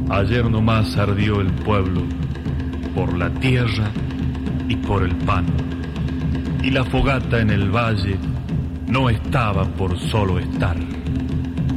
Ayer nomás ardió el pueblo por la tierra y por el pan. Y la fogata en el valle no estaba por solo estar.